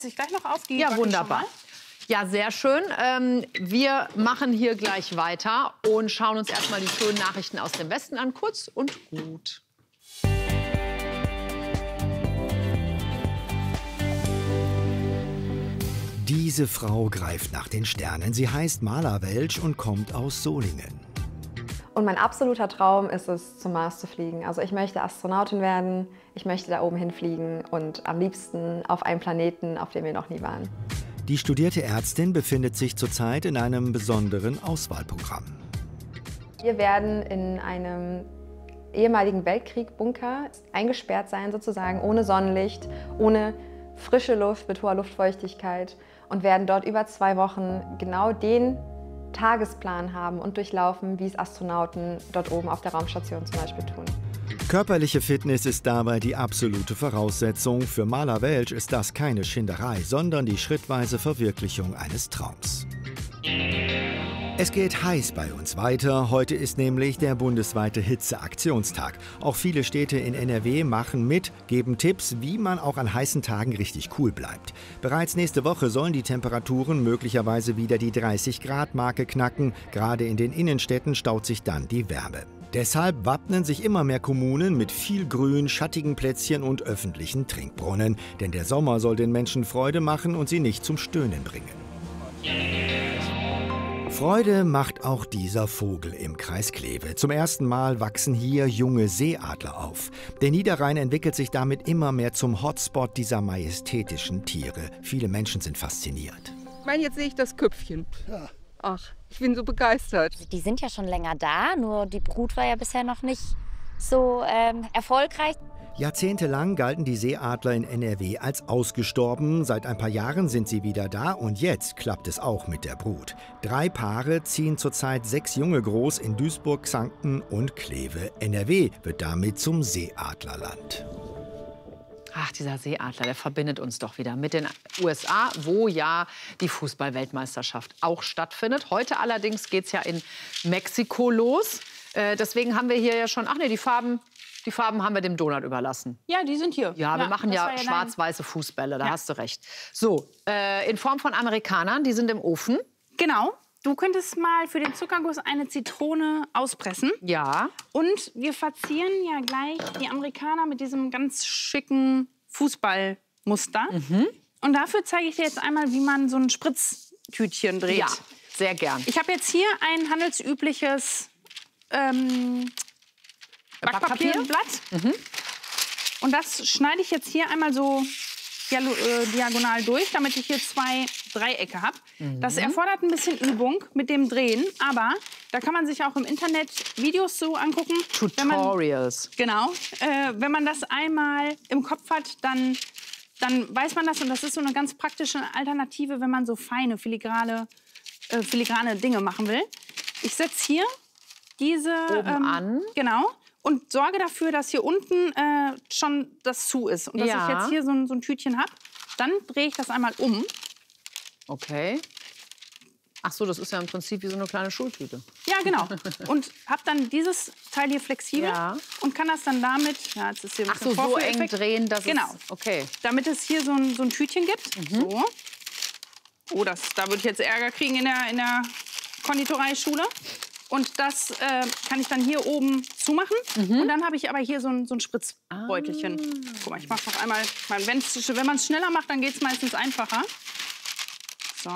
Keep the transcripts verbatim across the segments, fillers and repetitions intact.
sich gleich noch auf die Ja, Backe wunderbar. Ja, sehr schön. Ähm, wir machen hier gleich weiter und schauen uns erstmal die schönen Nachrichten aus dem Westen an. Kurz und gut. Diese Frau greift nach den Sternen. Sie heißt Marla Welsch und kommt aus Solingen. Und mein absoluter Traum ist es, zum Mars zu fliegen. Also ich möchte Astronautin werden, ich möchte da oben hinfliegen und am liebsten auf einem Planeten, auf dem wir noch nie waren. Die studierte Ärztin befindet sich zurzeit in einem besonderen Auswahlprogramm. Wir werden in einem ehemaligen Weltkrieg-Bunker eingesperrt sein, sozusagen, ohne Sonnenlicht, ohne frische Luft, mit hoher Luftfeuchtigkeit und werden dort über zwei Wochen genau den Tagesplan haben und durchlaufen, wie es Astronauten dort oben auf der Raumstation zum Beispiel tun. Körperliche Fitness ist dabei die absolute Voraussetzung. Für Marla Welsch ist das keine Schinderei, sondern die schrittweise Verwirklichung eines Traums. Es geht heiß bei uns weiter. Heute ist nämlich der bundesweite Hitzeaktionstag. Auch viele Städte in N R W machen mit, geben Tipps, wie man auch an heißen Tagen richtig cool bleibt. Bereits nächste Woche sollen die Temperaturen möglicherweise wieder die dreißig Grad Marke knacken. Gerade in den Innenstädten staut sich dann die Wärme. Deshalb wappnen sich immer mehr Kommunen mit viel Grün, schattigen Plätzchen und öffentlichen Trinkbrunnen. Denn der Sommer soll den Menschen Freude machen und sie nicht zum Stöhnen bringen. Freude macht auch dieser Vogel im Kreis Kleve. Zum ersten Mal wachsen hier junge Seeadler auf. Der Niederrhein entwickelt sich damit immer mehr zum Hotspot dieser majestätischen Tiere. Viele Menschen sind fasziniert. Ich meine, jetzt sehe ich das Köpfchen. Ja. Ach, ich bin so begeistert. Die sind ja schon länger da, nur die Brut war ja bisher noch nicht so ähm, erfolgreich. Jahrzehntelang galten die Seeadler in N R W als ausgestorben. Seit ein paar Jahren sind sie wieder da und jetzt klappt es auch mit der Brut. Drei Paare ziehen zurzeit sechs Junge groß in Duisburg, Xanten und Kleve. N R W wird damit zum Seeadlerland. Ach, dieser Seeadler, der verbindet uns doch wieder mit den U S A, wo ja die Fußball-Weltmeisterschaft auch stattfindet. Heute allerdings geht es ja in Mexiko los. Äh, deswegen haben wir hier ja schon, ach nee, die Farben... Die Farben haben wir dem Donut überlassen. Ja, die sind hier. Ja, wir ja, machen ja, ja schwarz-weiße Fußbälle, da ja. hast du recht. So, äh, in Form von Amerikanern, die sind im Ofen. Genau. Du könntest mal für den Zuckerguss eine Zitrone auspressen. Ja. Und wir verzieren ja gleich die Amerikaner mit diesem ganz schicken Fußballmuster. Mhm. Und dafür zeige ich dir jetzt einmal, wie man so ein Spritztütchen dreht. Ja, sehr gern. Ich habe jetzt hier ein handelsübliches ähm, Backpapierblatt. Mhm. Und das schneide ich jetzt hier einmal so diagonal durch, damit ich hier zwei Dreiecke habe. Mhm. Das erfordert ein bisschen Übung mit dem Drehen, aber da kann man sich auch im Internet Videos so angucken. Tutorials. Wenn man, genau. Äh, wenn man das einmal im Kopf hat, dann, dann weiß man das. Und das ist so eine ganz praktische Alternative, wenn man so feine, filigrane, äh, filigrane Dinge machen will. Ich setze hier diese... Oben ähm, an. Genau. Und sorge dafür, dass hier unten äh, schon das zu ist. Und dass ja. ich jetzt hier so ein, so ein Tütchen habe. Dann drehe ich das einmal um. Okay. Ach so, das ist ja im Prinzip wie so eine kleine Schultüte. Ja, genau. Und habe dann dieses Teil hier flexibel ja. und kann das dann damit... Ja, jetzt ist hier ein Ach so, so eng drehen, dass genau. es... Okay. Damit es hier so ein, so ein Tütchen gibt. Mhm. So. Oh, das, da würde ich jetzt Ärger kriegen in der, in der Konditoreischule. Und das äh, kann ich dann hier oben zumachen. Mhm. Und dann habe ich aber hier so ein, so ein Spritzbeutelchen. Ah. Guck mal, ich mache noch einmal. Wenn man es schneller macht, dann geht es meistens einfacher. So.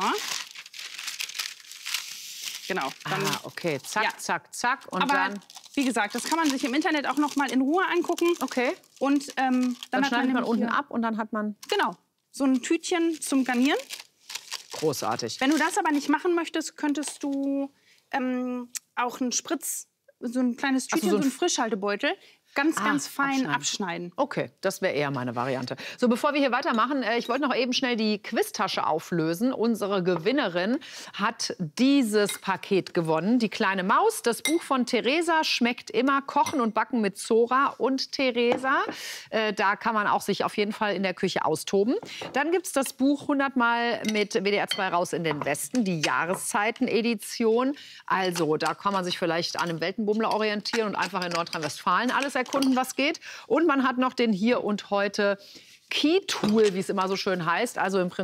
Genau. Dann, ah, okay. Zack, ja. zack, zack. Und aber, dann... wie gesagt, das kann man sich im Internet auch noch mal in Ruhe angucken. Okay. Und ähm, dann, dann hat schneidet man, man unten hier, ab und dann hat man... Genau. So ein Tütchen zum Garnieren. Großartig. Wenn du das aber nicht machen möchtest, könntest du... Ähm, auch ein Spritz, so ein kleines Tütchen, so, so ein Frischhaltebeutel, ganz, ah, ganz fein abschneiden. abschneiden. Okay, das wäre eher meine Variante. So, bevor wir hier weitermachen, äh, ich wollte noch eben schnell die Quiztasche auflösen. Unsere Gewinnerin hat dieses Paket gewonnen. Die kleine Maus, das Buch von Theresa, schmeckt immer, Kochen und Backen mit Zora und Theresa. Äh, da kann man auch sich auf jeden Fall in der Küche austoben. Dann gibt es das Buch hundert Mal mit W D R zwei raus in den Westen, die Jahreszeiten-Edition. Also, da kann man sich vielleicht an einem Weltenbummler orientieren und einfach in Nordrhein-Westfalen alles erkunden, was geht. Und man hat noch den Hier und Heute Key-Tool, wie es immer so schön heißt. Also im Prinzip